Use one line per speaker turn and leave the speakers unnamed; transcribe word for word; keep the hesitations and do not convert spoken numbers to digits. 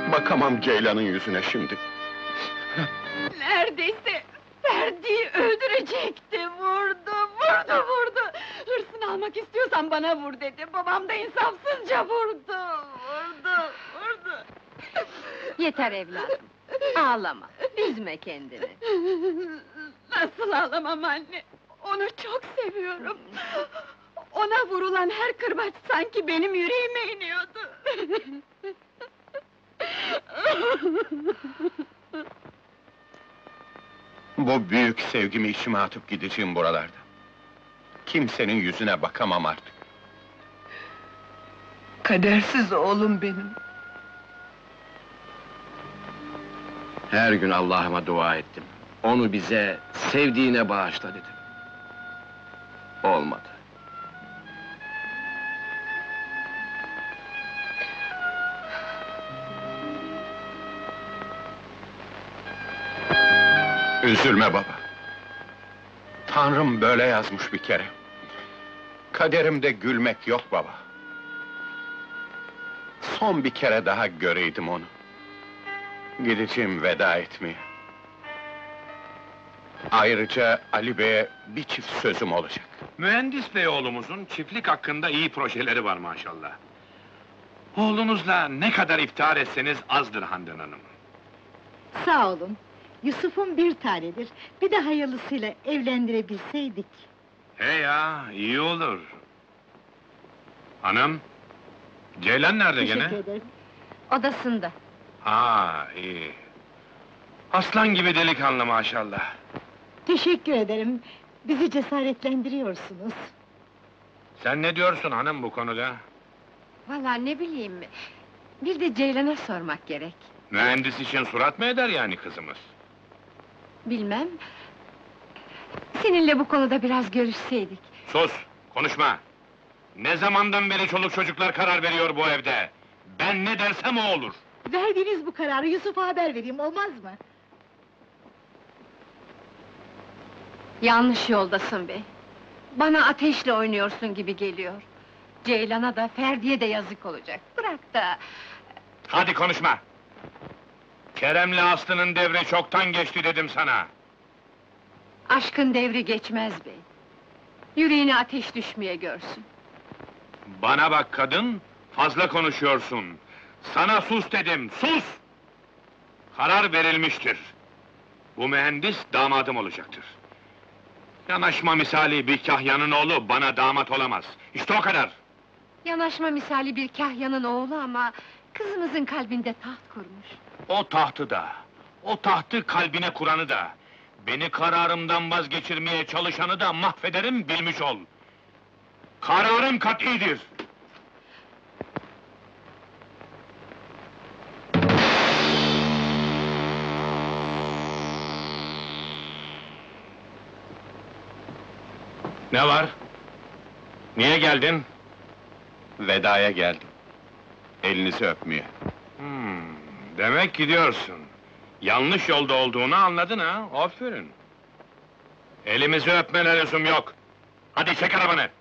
Bakamam Ceylan'ın yüzüne şimdi.
Neredeyse Ferdi'yi öldürecekti, vurdu, vurdu, vurdu! Hırsını almak istiyorsan bana vur dedi, babam da insafsızca vurdu, vurdu, vurdu!
Yeter evladım, ağlama, üzme kendini.
Nasıl ağlamam anne? Onu çok seviyorum! Ona vurulan her kırbaç sanki benim yüreğime iniyordu!
Bu büyük sevgimi içime atıp gideceğim buralarda. Kimsenin yüzüne bakamam artık.
Kadersiz oğlum benim.
Her gün Allah'ıma dua ettim. Onu bize, sevdiğine bağışla dedim. Olmadı.
Üzülme baba. Tanrım böyle yazmış bir kere. Kaderimde gülmek yok baba. Son bir kere daha göreydim onu. Gideceğim veda etmeye. Ayrıca Ali Bey'e bir çift sözüm olacak.
Mühendis bey oğlumuzun çiftlik hakkında iyi projeleri var maşallah. Oğlunuzla ne kadar iftihar etseniz azdır Handan Hanım.
Sağ olun. Yusuf'un bir tanedir. Bir de hayırlısıyla evlendirebilseydik.
He ya, iyi olur. Hanım, Ceylan nerede
Teşekkür
gene?
ederim.
Odasında.
Ha, iyi. Aslan gibi delikanlı maşallah.
Teşekkür ederim. Bizi cesaretlendiriyorsunuz.
Sen ne diyorsun hanım bu konuda?
Vallahi ne bileyim, bir de Ceylan'a sormak gerek.
Mühendis için surat mı eder yani kızımız?
Bilmem... Seninle bu konuda biraz görüşseydik.
Sus, konuşma! Ne zamandan beri çoluk çocuklar karar veriyor bu evde? Ben ne dersem o olur!
Verdiğiniz bu kararı Yusuf'a haber vereyim, olmaz mı?
Yanlış yoldasın bey. Bana ateşle oynuyorsun gibi geliyor. Ceylan'a da, Ferdi'ye de yazık olacak. Bırak da...
Hadi konuşma! Kerem'le Aslı'nın devri çoktan geçti dedim sana!
Aşkın devri geçmez bey. Yüreğine ateş düşmeye görsün.
Bana bak kadın, fazla konuşuyorsun! Sana sus dedim, sus! Karar verilmiştir. Bu mühendis damadım olacaktır. Yanaşma misali bir kahyanın oğlu bana damat olamaz. İşte o kadar!
Yanaşma misali bir kahyanın oğlu ama... Kızımızın kalbinde taht kurmuş.
O tahtı da, o tahtı kalbine kuranı da... Beni kararımdan vazgeçirmeye çalışanı da mahvederim, bilmiş ol! Kararım kat'idir! Ne var? Niye geldin?
Vedaya geldim. Elinizi öpmeye.
Hmm, demek gidiyorsun. Yanlış yolda olduğunu anladın ha, aferin! Elimizi öpmene lüzum yok! Hadi çek arabanı!